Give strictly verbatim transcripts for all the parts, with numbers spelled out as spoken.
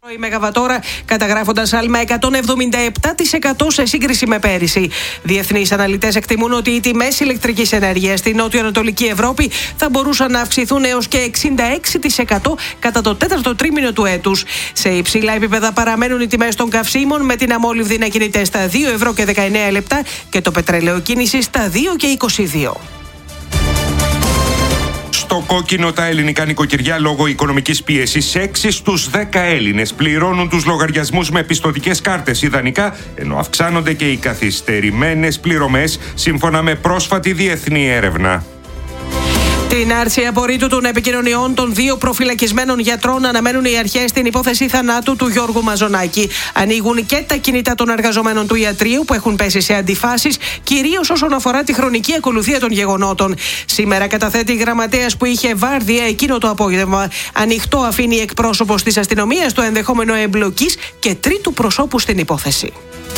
η Μεγαβατόρα, καταγράφοντας άλμα εκατόν εβδομήντα επτά τοις εκατό σε σύγκριση με πέρυσι. Διεθνείς αναλυτές εκτιμούν ότι οι τιμές ηλεκτρικής ενέργειας στην νότιο-ανατολική Ευρώπη θα μπορούσαν να αυξηθούν έως και εξήντα έξι τοις εκατό κατά το τέταρτο τρίμηνο του έτους. Σε υψηλά επίπεδα παραμένουν οι τιμές των καυσίμων, με την αμόλυβδη να κινείται στα δύο ευρώ και δεκαεννέα λεπτά και το πετρέλαιο κίνηση στα δύο και είκοσι δύο. Στο κόκκινο τα ελληνικά νοικοκυριά λόγω οικονομικής πίεσης. έξι στους δέκα Έλληνες πληρώνουν τους λογαριασμούς με πιστωτικές κάρτες ιδανικά, ενώ αυξάνονται και οι καθυστερημένες πληρωμές, σύμφωνα με πρόσφατη διεθνή έρευνα. Την άρση απορρίτου των επικοινωνιών των δύο προφυλακισμένων γιατρών αναμένουν οι αρχές στην υπόθεση θανάτου του Γιώργου Μαζονάκη. Ανοίγουν και τα κινητά των εργαζομένων του ιατρείου που έχουν πέσει σε αντιφάσεις, κυρίως όσον αφορά τη χρονική ακολουθία των γεγονότων. Σήμερα καταθέτει η γραμματέας που είχε βάρδια εκείνο το απόγευμα. Ανοιχτό αφήνει εκπρόσωπος της αστυνομίας το ενδεχόμενο εμπλοκής και τρίτου προσώπου στην υπόθεση.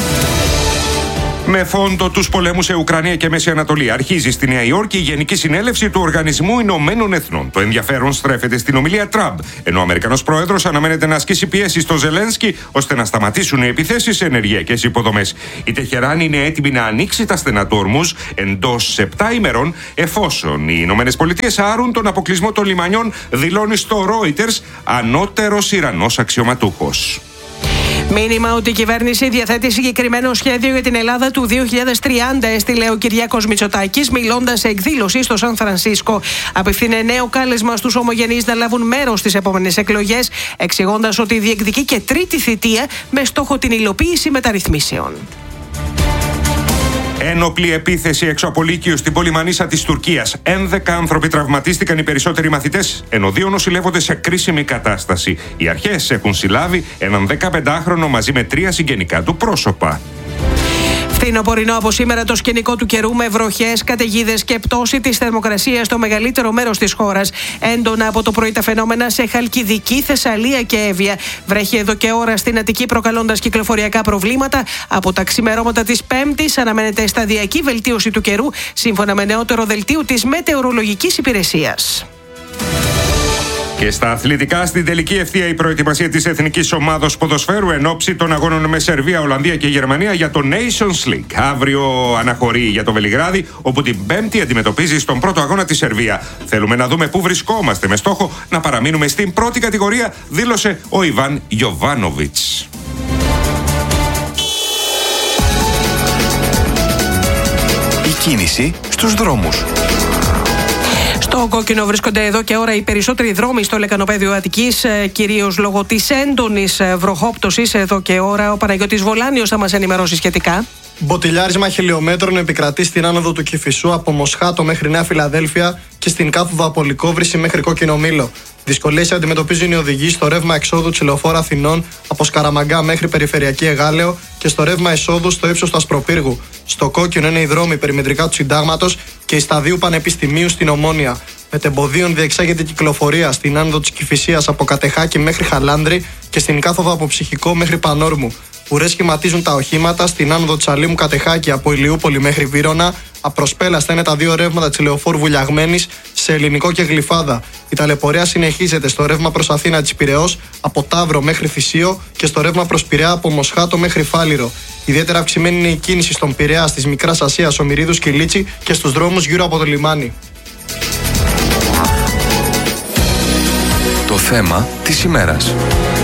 Με φόντο τους πολέμους σε Ουκρανία και Μέση Ανατολή, αρχίζει στη Νέα Υόρκη η Γενική Συνέλευση του Οργανισμού Ηνωμένων Εθνών. Το ενδιαφέρον στρέφεται στην ομιλία Τραμπ, ενώ ο Αμερικανός Πρόεδρος αναμένεται να ασκήσει πιέσει στο Ζελένσκι ώστε να σταματήσουν οι επιθέσεις σε ενεργειακές υποδομές. Η Τεχεράνη είναι έτοιμη να ανοίξει τα στενά του Ορμούζ εντός επτά ημερών, εφόσον οι Ηνωμένες Πολιτείες άρουν τον αποκλεισμό των λιμανιών, δηλώνει στο Reuters ανώτερος Ιρανός αξιωματούχος. Μήνυμα ότι η κυβέρνηση διαθέτει συγκεκριμένο σχέδιο για την Ελλάδα του δύο χιλιάδες τριάντα, έστειλε ο Κυριάκος Μητσοτάκης, μιλώντας σε εκδήλωση στο Σαν Φρανσίσκο. Απευθύνε νέο κάλεσμα στους ομογενείς να λάβουν μέρος στις επόμενες εκλογές, εξηγώντας ότι διεκδικεί και τρίτη θητεία με στόχο την υλοποίηση μεταρρυθμίσεων. Ένοπλη επίθεση έξω από Λύκειο στην πόλη Μανίσα της Τουρκίας. Ένδεκα άνθρωποι τραυματίστηκαν, οι περισσότεροι μαθητές, ενώ δύο νοσηλεύονται σε κρίσιμη κατάσταση. Οι αρχές έχουν συλλάβει έναν δεκαπεντάχρονο μαζί με τρία συγγενικά του πρόσωπα. Φθινοπορεινό από σήμερα το σκηνικό του καιρού, με βροχές, καταιγίδες και πτώση της θερμοκρασίας στο μεγαλύτερο μέρος της χώρας. Έντονα από το πρωί τα φαινόμενα σε Χαλκιδική, Θεσσαλία και Εύβοια. Βρέχει εδώ και ώρα στην Αττική, προκαλώντας κυκλοφοριακά προβλήματα. Από τα ξημερώματα της Πέμπτης αναμένεται σταδιακή βελτίωση του καιρού, σύμφωνα με νεότερο δελτίο της Μετεωρολογικής Υπηρεσίας. Και στα αθλητικά, στην τελική ευθεία η προετοιμασία της εθνικής ομάδος ποδοσφαίρου εν ώψη των αγώνων με Σερβία, Ολλανδία και Γερμανία για το Nations League. Αύριο αναχωρεί για το Βελιγράδι, όπου την Πέμπτη αντιμετωπίζει στον πρώτο αγώνα τη Σερβία. Θέλουμε να δούμε πού βρισκόμαστε με στόχο να παραμείνουμε στην πρώτη κατηγορία, δήλωσε ο Ιβάν Γιοβάνοβιτς. Η κίνηση στους δρόμους. Στο κόκκινο βρίσκονται εδώ και ώρα οι περισσότεροι δρόμοι στο λεκανοπέδιο Αττικής, κυρίως λόγω της έντονης βροχόπτωσης. Εδώ και ώρα ο Παναγιώτης Βολάνιος θα μας ενημερώσει σχετικά. Μποτιλιάρισμα χιλιόμετρων επικρατεί στην άνοδο του Κηφισού από Μοσχάτο μέχρι Νέα Φιλαδέλφια και στην κάθοδο από Λυκόβρηση μέχρι Κόκκινο Μήλο. Δυσκολίες αντιμετωπίζουν οι οδηγοί στο ρεύμα εξόδου της Λεωφόρου Αθηνών από Σκαραμαγκά μέχρι Περιφερειακή Εγάλεο και στο ρεύμα εισόδου στο ύψος του Ασπροπύργου. Στο κόκκινο είναι οι δρόμοι περιμετρικά του Συντάγματος και η Σταδίου Πανεπιστημίου στην Ομόνια. Μετεμποδίων διεξάγεται κυκλοφορία στην άνοδο της Κηφισίας από Κατεχάκη μέχρι Χαλάνδρη και στην κάθοδο από Ψυχικό μέχρι Πανόρμου. Ουρές σχηματίζουν τα οχήματα στην άνοδο της Αλήμου Κατεχάκη από Ηλιούπολη μέχρι Βύρωνα. Απροσπέλαστα είναι τα δύο ρεύματα της Λεωφόρου Βουλιαγμένης σε Ελληνικό και Γλυφάδα. Η ταλαιπωρία συνεχίζεται στο ρεύμα προς Αθήνα της Πειραιώς από Ταύρο μέχρι Θησίο και στο ρεύμα προς Πειραιά από Μοσχάτο μέχρι Φάληρο. Ιδιαίτερα αυξημένη είναι η κίνηση στον Πειραιά, της Μικράς Ασίας, Ομηρίδους και Λίτσι και στους δρόμους γύρω από το λιμάνι. Το θέμα της ημέρας.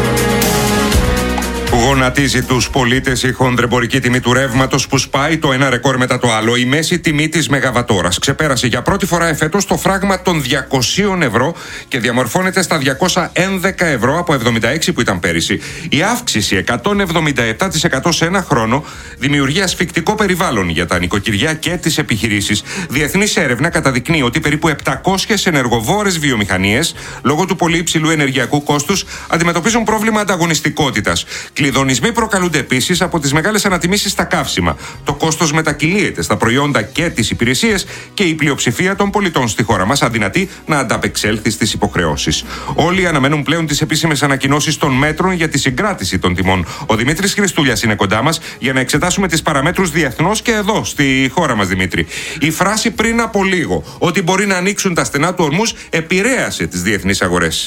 Γονατίζει τους πολίτες η χονδρεμπορική τιμή του ρεύματος που σπάει το ένα ρεκόρ μετά το άλλο. Η μέση τιμή της Μεγαβατόρας ξεπέρασε για πρώτη φορά εφέτος το φράγμα των διακόσια ευρώ και διαμορφώνεται στα διακόσια έντεκα ευρώ από εβδομήντα έξι που ήταν πέρυσι. Η αύξηση εκατόν εβδομήντα επτά τοις εκατό σε ένα χρόνο δημιουργεί ασφικτικό περιβάλλον για τα νοικοκυριά και τις επιχειρήσεις. Διεθνής έρευνα καταδεικνύει ότι περίπου επτακόσιες ενεργοβόρες βιομηχανίες, λόγω του πολύ υψηλού ενεργειακού κόστους, αντιμετωπίζουν πρόβλημα ανταγωνιστικότητας. Κλειδονισμοί προκαλούνται επίσης από τις μεγάλες ανατιμήσεις στα καύσιμα. Το κόστος μετακυλίεται στα προϊόντα και τις υπηρεσίες και η πλειοψηφία των πολιτών στη χώρα μας αδυνατεί να ανταπεξέλθει στις υποχρεώσεις. Όλοι αναμένουν πλέον τις επίσημες ανακοινώσεις των μέτρων για τη συγκράτηση των τιμών. Ο Δημήτρης Χριστούλιας είναι κοντά μας για να εξετάσουμε τις παραμέτρους διεθνώς και εδώ στη χώρα μας, Δημήτρη. Η φράση πριν από λίγο ότι μπορεί να ανοίξουν τα στενά του Ορμούζ επηρέασε τις διεθνείς αγορές.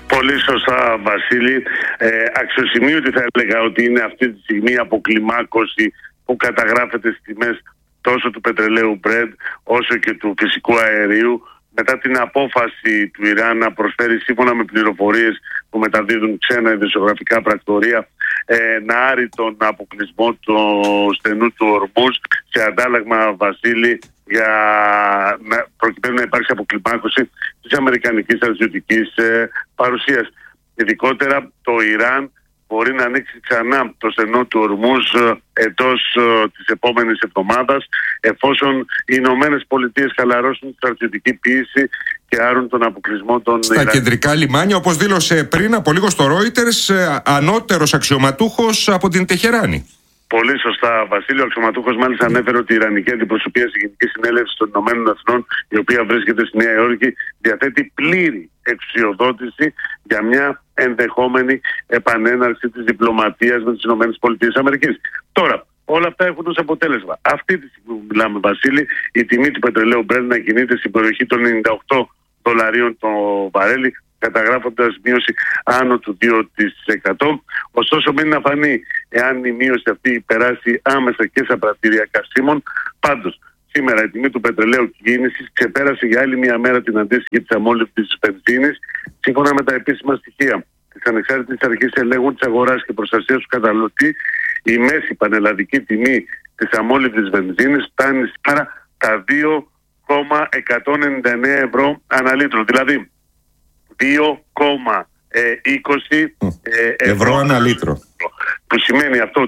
Πολύ σωστά, Βασίλη. Ε, αξιοσημείωτη θα έλεγα ότι είναι αυτή τη στιγμή η αποκλιμάκωση που καταγράφεται στις τιμές τόσο του πετρελαίου Brent όσο και του φυσικού αερίου, μετά την απόφαση του Ιράν να προσφέρει, σύμφωνα με πληροφορίες που μεταδίδουν ξένα ειδησιογραφικά πρακτορία, ε, να άρει τον αποκλεισμό του στενού του Ορμούζ σε αντάλλαγμα, Βασίλη, για να, προκειμένου να υπάρξει αποκλιμάκωση της αμερικανικής στρατιωτικής ε, παρουσίας. Ειδικότερα το Ιράν μπορεί να ανοίξει ξανά το στενό του Ορμούζ εντός ε, της επόμενης εβδομάδας, εφόσον οι Ηνωμένες Πολιτείες χαλαρώσουν τη στρατιωτική πίεση και άρουν τον αποκλεισμό των στα Ιράν. κεντρικά λιμάνια, όπως δήλωσε πριν από λίγο στο Reuters ανώτερος αξιωματούχος από την Τεχεράνη. Πολύ σωστά, Βασίλειο. Ο αξιωματούχος μάλιστα ανέφερε ότι η Ιρανική αντιπροσωπεία στη Γενική Συνέλευση των Ηνωμένων Εθνών, η οποία βρίσκεται στη Νέα Υόρκη, διαθέτει πλήρη εξουσιοδότηση για μια ενδεχόμενη επανέναρξη της διπλωματίας με τις ΗΠΑ. Τώρα, όλα αυτά έχουν ως αποτέλεσμα αυτή τη στιγμή που μιλάμε, Βασίλη, η τιμή του πετρελαίου Brent να κινείται στην περιοχή των ενενήντα οκτώ δολαρίων το βαρέλι, καταγράφοντας μείωση άνω του δύο τοις εκατό. Ωστόσο, μένει να φανεί εάν η μείωση αυτή περάσει άμεσα και στα πρατήρια καυσίμων. Πάντως, σήμερα η τιμή του πετρελαίου κίνησης ξεπέρασε για άλλη μια μέρα την αντίστοιχη της αμόλυβδης βενζίνης. Σύμφωνα με τα επίσημα στοιχεία της Ανεξάρτητης Αρχής Ελέγχου της Αγοράς και Προστασίας του Καταναλωτή, η μέση πανελλαδική τιμή της αμόλυβδης βενζίνης φτάνει σήμερα τα δύο κόμμα εκατόν ενενήντα εννέα ευρώ ανά λίτρο. Δηλαδή, δύο κόμμα είκοσι ε, ευρώ ανά λίτρο. Που σημαίνει αυτό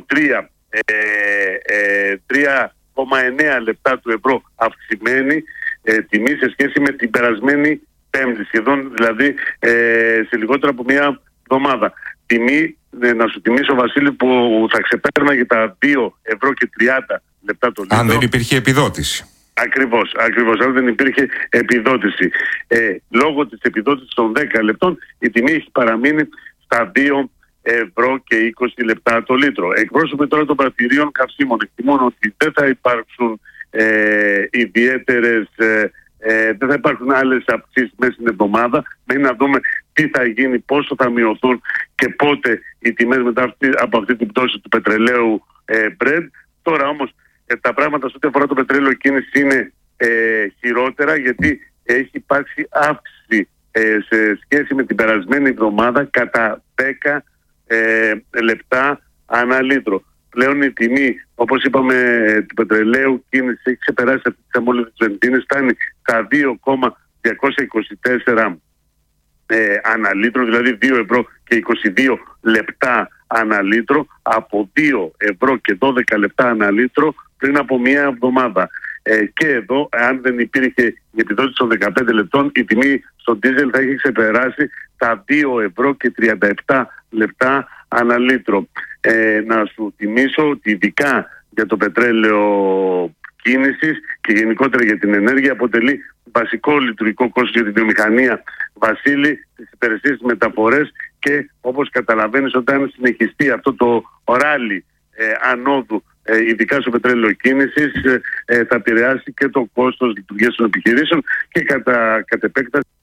τρία κόμμα εννέα λεπτά του ευρώ αυξημένη ε, τιμή σε σχέση με την περασμένη Πέμπτη, σχεδόν δηλαδή ε, σε λιγότερο από μία εβδομάδα. Τιμή, ε, να σου τιμήσω, Βασίλη, που θα ξεπέρναγε τα δύο ευρώ και τριάντα λεπτά το λίτρο. Αν δεν υπήρχε επιδότηση. Ακριβώς, ακριβώς, αν δεν υπήρχε επιδότηση. Ε, λόγω της επιδότησης των δέκα λεπτών, η τιμή έχει παραμείνει στα δύο ευρώ και είκοσι λεπτά το λίτρο. Εκπρόσωποι τώρα των πρατηρίων καυσίμων εκτιμούν ότι δεν θα υπάρξουν ε, ιδιαίτερες, ε, ε, δεν θα υπάρχουν άλλες αυξήσεις μέσα στην εβδομάδα. Μένει να δούμε τι θα γίνει, πόσο θα μειωθούν και πότε οι τιμές μετά αυτή, από αυτή την πτώση του πετρελαίου ε, Brent. Τώρα όμως τα πράγματα σε ό,τι αφορά το πετρέλαιο κίνηση είναι ε, χειρότερα, γιατί έχει υπάρξει αύξηση ε, σε σχέση με την περασμένη εβδομάδα κατά δέκα ε, λεπτά ανά λίτρο. Πλέον η τιμή, όπως είπαμε, του πετρελαίου κίνηση έχει ξεπεράσει αυτή τη αμόλυβδη βενζίνης, φτάνει στα δύο κόμμα διακόσια είκοσι τέσσερα ε, ανά λίτρο, δηλαδή δύο ευρώ και είκοσι δύο λεπτά ανά λίτρο, από δύο ευρώ και δώδεκα λεπτά ανά λίτρο πριν από μία εβδομάδα. Ε, και εδώ, αν δεν υπήρχε η επιδότηση των δεκαπέντε λεπτών, η τιμή στο ντίζελ θα είχε ξεπεράσει τα δύο ευρώ και τριάντα επτά λεπτά ανά λίτρο. Ε, να σου θυμίσω ότι ειδικά για το πετρέλαιο κίνησης και γενικότερα για την ενέργεια αποτελεί βασικό λειτουργικό κόστος για την βιομηχανία, Βασίλη, τις υπηρεσίες, τις μεταφορές, και όπως καταλαβαίνεις, όταν συνεχιστεί αυτό το ράλι ε, ανόδου, ε, ειδικά στο πετρέλαιο κίνησης, ε, ε, θα επηρεάσει και το κόστος λειτουργίας των επιχειρήσεων και κατά, κατά επέκταση